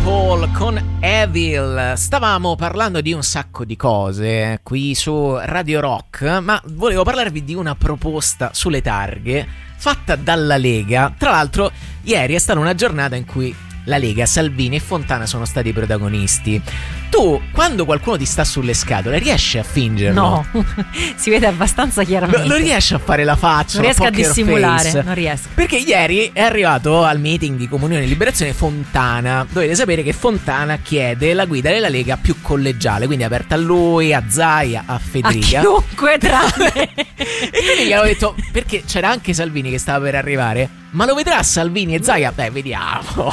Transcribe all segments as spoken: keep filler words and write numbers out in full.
Paul con Evil. Stavamo parlando di un sacco di cose qui su Radio Rock, ma volevo parlarvi di una proposta sulle targhe fatta dalla Lega. Tra l'altro ieri è stata una giornata in cui la Lega, Salvini e Fontana sono stati i protagonisti. Tu, quando qualcuno ti sta sulle scatole, riesci a fingerlo? No, si vede abbastanza chiaramente. Lo, lo riesci a fare la faccia? Non riesco a poker dissimulare, face? non riesco. Perché ieri è arrivato al meeting di Comunione e Liberazione Fontana. Dovete sapere che Fontana chiede la guida della Lega più collegiale, quindi aperta a lui, a Zaia, a Federica. A chiunque tranne. E quindi gli avevo detto, perché c'era anche Salvini che stava per arrivare, ma lo vedrà Salvini e Zaia? Beh, vediamo.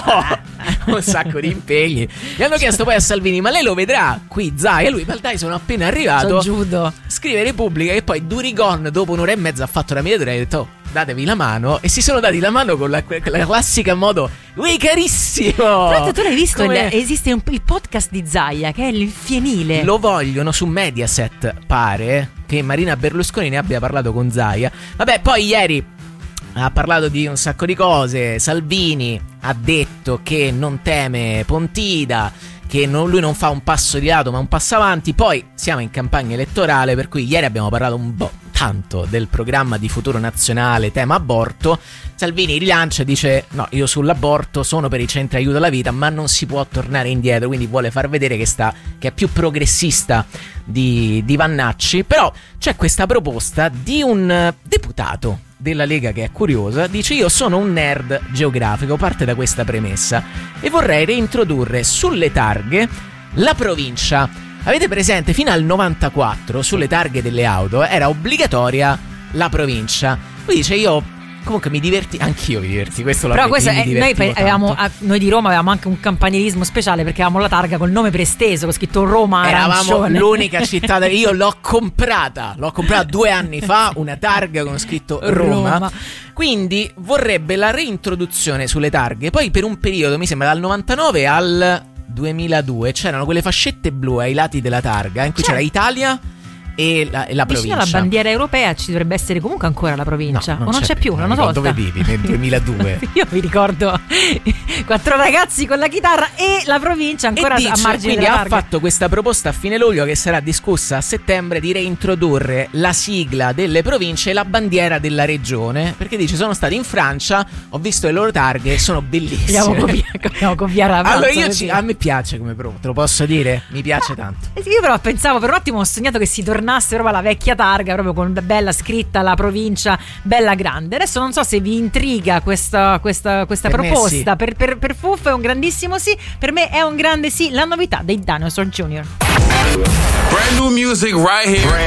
Un sacco di impegni. Gli hanno chiesto poi a Salvini, ma lei lo vedrà qui Zaia? E lui, ma dai, sono appena arrivato. Giudo. Scrive Repubblica che poi Durigon dopo un'ora e mezza ha fatto la mediatura e ha detto, oh, datevi la mano. E si sono dati la mano con la, la classica modo, ui carissimo. Tra l'altro tu l'hai visto, Come... il, esiste un, il podcast di Zaia che è il Fienile. Lo vogliono su Mediaset, pare che Marina Berlusconi ne abbia parlato con Zaia. Vabbè, poi ieri ha parlato di un sacco di cose. Salvini ha detto che non teme Pontida, che non, lui non fa un passo di lato ma un passo avanti. Poi siamo in campagna elettorale, per cui ieri abbiamo parlato un po' tanto del programma di Futuro Nazionale tema aborto. Salvini rilancia e dice no, io sull'aborto sono per i centri aiuto alla vita, ma non si può tornare indietro, quindi vuole far vedere che sta che è più progressista di, di Vannacci. Però c'è questa proposta di un deputato della Lega che è curiosa, dice io sono un nerd geografico, parte da questa premessa e vorrei reintrodurre sulle targhe la provincia. Avete presente, fino al novantaquattro sulle targhe delle auto era obbligatoria la provincia. Lui dice io comunque mi diverti, anch'io mi diverti, questo però questo è, noi, avevamo, tanto. Noi di Roma avevamo anche un campanilismo speciale perché avevamo la targa col nome presteso, con scritto Roma eravamo arancione. L'unica città da... io l'ho comprata l'ho comprata due anni fa, una targa con scritto Roma, Roma. Quindi vorrebbe la reintroduzione sulle targhe. Poi per un periodo, mi sembra dal novantanove al duemiladue, c'erano quelle fascette blu ai lati della targa in cui c'era Italia e la, e la vicino provincia. Alla bandiera europea ci dovrebbe essere comunque ancora la provincia. No, non o non c'è, c'è più, l'hanno tolta. Dove vivi nel duemiladue? Io mi ricordo quattro ragazzi con la chitarra e la provincia ancora e dice, a margine quindi della ha targa. fatto questa proposta a fine luglio che sarà discussa a settembre di reintrodurre la sigla delle province e la bandiera della regione, perché dice sono stati in Francia, ho visto le loro targhe, sono bellissime. Dobbiamo copiare, dobbiamo copiare la allora Francia, io ci, a me piace come proposta, te lo posso dire? Mi piace ah, tanto. Io però pensavo, per un attimo ho sognato che si tornasse proprio alla vecchia targa, proprio con bella scritta la provincia bella grande. Adesso non so se vi intriga questa, questa, questa per proposta. Sì. Per, per, per Fuff è un grandissimo sì, per me è un grande sì. La novità dei Dinosaur Junior. Brand new music right here.